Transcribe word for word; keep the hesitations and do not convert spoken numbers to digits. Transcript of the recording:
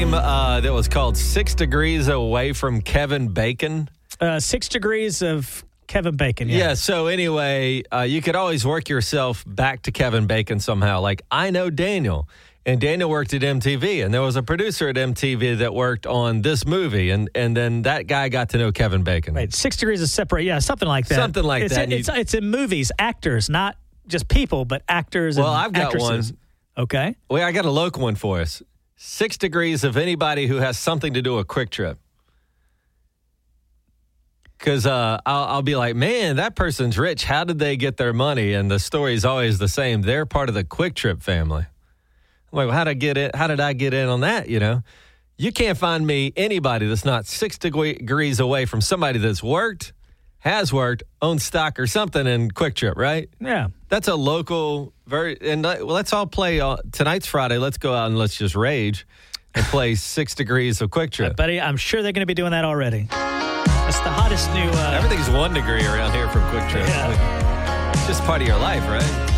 game uh, that was called Six Degrees Away from Kevin Bacon? Uh, six degrees of Kevin Bacon, yeah. Yeah, so anyway, uh, you could always work yourself back to Kevin Bacon somehow. Like, I know Daniel, and Daniel worked at M T V, and there was a producer at M T V that worked on this movie, and, and then that guy got to know Kevin Bacon. Right, six degrees of separate, yeah, something like that. Something like it's that. In, it's, it's in movies, actors, not just people, but actors and Well, I've got actresses. one. Okay. Well, I got a local one for us. Six degrees of anybody who has something to do with Quick Trip. Because uh, I'll, I'll be like, man, that person's rich. How did they get their money? And the story's always the same. They're part of the Quick Trip family. I'm like, well, how did I get in? How did I get in on that? You know, you can't find me anybody that's not six degrees away from somebody that's worked, has worked, owns stock or something in Quick Trip, right? Yeah. That's a local, very, and uh, well, let's all play. Uh, tonight's Friday. Let's go out and let's just rage and play Six Degrees of Quick Trip. Uh, buddy, I'm sure they're going to be doing that already. That's the hottest new. Uh, Everything's one degree around here from Quick Trip. Yeah. It's just part of your life, right?